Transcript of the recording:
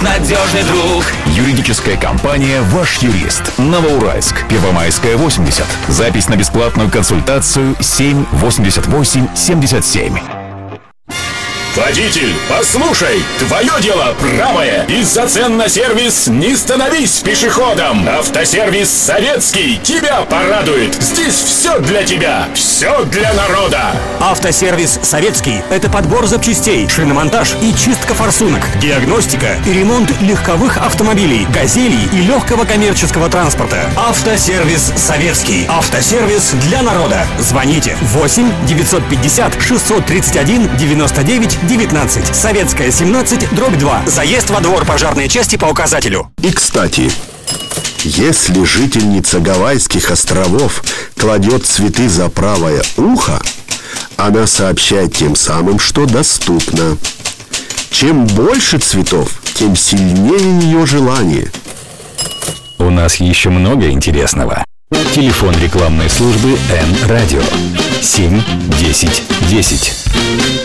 надежный друг. Юридическая компания «Ваш юрист». Новоуральск, Первомайская, 80. Запись на бесплатную консультацию 7 88 77. Водитель, послушай, твое дело правое. Из-за цен на сервис не становись пешеходом. Автосервис «Советский» тебя порадует. Здесь все для тебя, все для народа. Автосервис «Советский» — это подбор запчастей, шиномонтаж и чистка форсунок, диагностика и ремонт легковых автомобилей, газелей и легкого коммерческого транспорта. Автосервис «Советский». Автосервис для народа. Звоните 8 950 631 99 19. Советская, 17/2. Заезд во двор пожарной части по указателю. И, кстати, если жительница Гавайских островов кладет цветы за правое ухо, она сообщает тем самым, что доступно. Чем больше цветов, тем сильнее ее желание. У нас еще много интересного. Телефон рекламной службы Н-Радио 7 10 10.